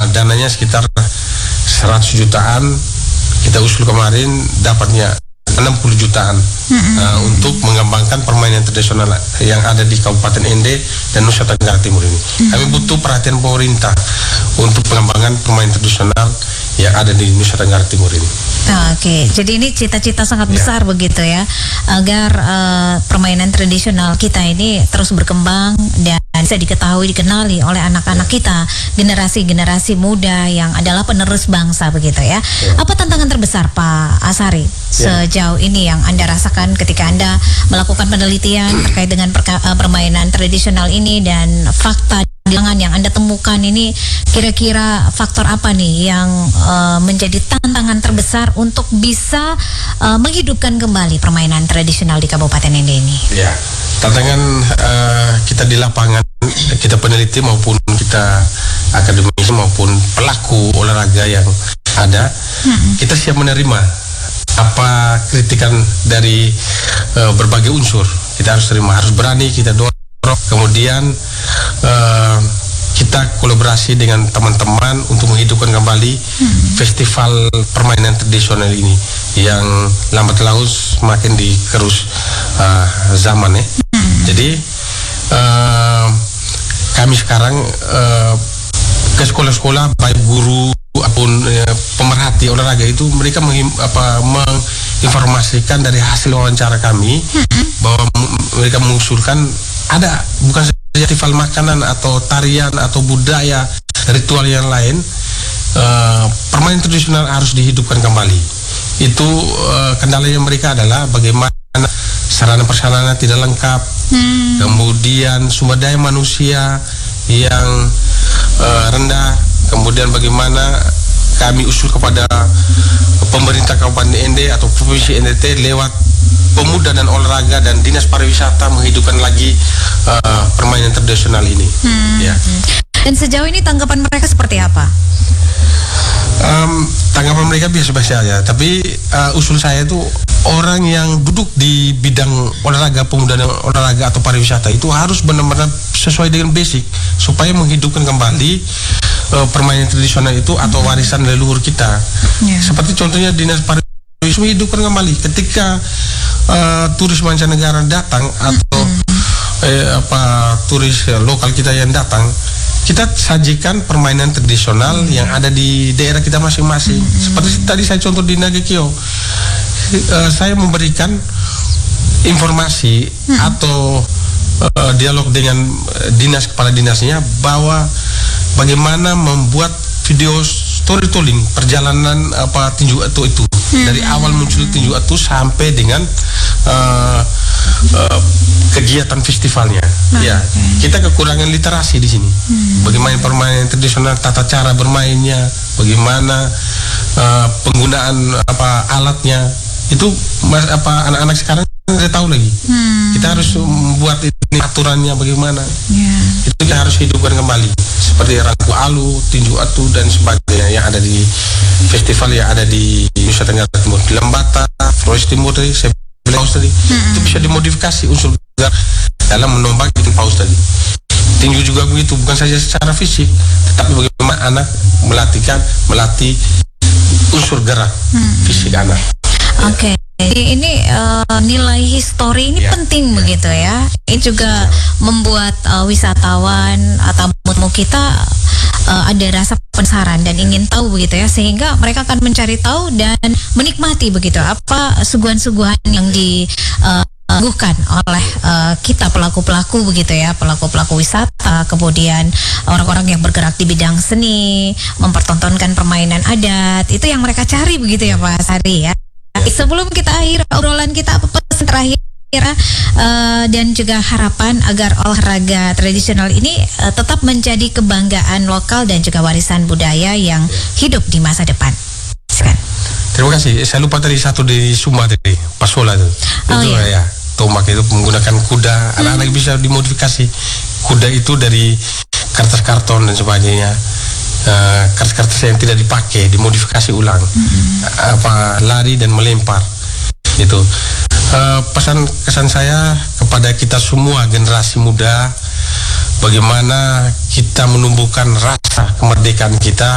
dananya sekitar 100 jutaan. Kita usul kemarin dapatnya 60 jutaan untuk mengembangkan permainan tradisional yang ada di Kabupaten Ende dan Nusa Tenggara Timur ini. Kami butuh perhatian pemerintah untuk pengembangan permainan tradisional yang ada di Nusa Tenggara Timur ini. Oke, jadi ini cita-cita sangat besar begitu ya, agar permainan tradisional kita ini terus berkembang dan bisa diketahui, dikenali oleh anak-anak kita, generasi-generasi muda yang adalah penerus bangsa begitu ya. Apa tantangan terbesar Pak Asari sejauh ini yang Anda rasakan ketika Anda melakukan penelitian terkait dengan permainan tradisional ini, dan fakta yang Anda temukan ini, kira-kira faktor apa nih yang menjadi tantangan terbesar untuk bisa menghidupkan kembali permainan tradisional di Kabupaten Ende ini? Ya, tantangan kita di lapangan, kita peneliti maupun kita akademisi maupun pelaku olahraga yang ada, kita siap menerima apa kritikan dari berbagai unsur. Kita harus terima, harus berani kita dorong. Kemudian kita kolaborasi dengan teman-teman untuk menghidupkan kembali festival permainan tradisional ini yang lambat laun semakin dikerus zaman ya. Jadi kami sekarang ke sekolah-sekolah, baik guru ataupun pemerhati olahraga itu, mereka menginformasikan dari hasil wawancara kami bahwa mereka mengusulkan ada bukan saja festival makanan atau tarian atau budaya ritual yang lain, permainan tradisional harus dihidupkan kembali. Itu kendalanya mereka adalah bagaimana sarana prasarana tidak lengkap, kemudian sumber daya manusia yang rendah, kemudian bagaimana kami usul kepada pemerintah Kabupaten Ende atau Provinsi NTT lewat Pemuda dan Olahraga dan Dinas Pariwisata menghidupkan lagi permainan tradisional ini. Ya. Dan sejauh ini tanggapan mereka seperti apa? Tanggapan mereka biasa-biasa aja. Tapi usul saya itu orang yang duduk di bidang olahraga, pemuda dan olahraga atau pariwisata itu harus benar-benar sesuai dengan basic supaya menghidupkan kembali permainan tradisional itu atau warisan leluhur kita. Seperti contohnya Dinas Pariwisata menghidupkan kembali ketika turis mancanegara datang atau turis lokal kita yang datang, kita sajikan permainan tradisional yang ada di daerah kita masing-masing. Seperti tadi saya contoh di Nagekio, saya memberikan informasi atau dialog dengan kepala dinasnya bahwa bagaimana membuat video storytelling perjalanan tinju atu itu dari awal muncul tinju atu sampai dengan kegiatan festivalnya. Ya, kita kekurangan literasi di sini. Bagaimana permainan tradisional, tata cara bermainnya, bagaimana penggunaan alatnya, itu anak-anak sekarang tidak tahu lagi. Kita harus membuat ini aturannya bagaimana. Itu kita harus hidupkan kembali seperti rangku alu, tinju atu dan sebagainya yang ada di festival yang ada di Nusa Tenggara Timur, di Lembata, Flores Timur tadi, saya bilang paus tadi. Itu bisa dimodifikasi unsur gerak dalam menombak itu paus tadi. Tinju juga begitu, bukan saja secara fisik, tetapi bagaimana anak melatih unsur gerak fisik anak. Oke. Jadi ini nilai histori ini penting begitu ya. Ini juga membuat wisatawan atau tamu kita ada rasa penasaran dan ingin tahu begitu ya, sehingga mereka akan mencari tahu dan menikmati begitu apa suguhan-suguhan yang digunakan oleh kita pelaku-pelaku begitu ya, pelaku-pelaku wisata, kemudian orang-orang yang bergerak di bidang seni, mempertontonkan permainan adat, itu yang mereka cari begitu ya Pak Asari ya. Sebelum kita akhir obrolan kita, apa pesan terakhir dan juga harapan agar olahraga tradisional ini tetap menjadi kebanggaan lokal dan juga warisan budaya yang hidup di masa depan? Terima kasih. Saya lupa tadi satu di Sumba tadi, Pasola itu. Ya, tombak itu menggunakan kuda. Anak-anak bisa dimodifikasi kuda itu dari kertas karton dan sebagainya. Kertas-kertas yang tidak dipakai dimodifikasi ulang, lari dan melempar itu. Pesan kesan saya kepada kita semua generasi muda, bagaimana kita menumbuhkan rasa kemerdekaan kita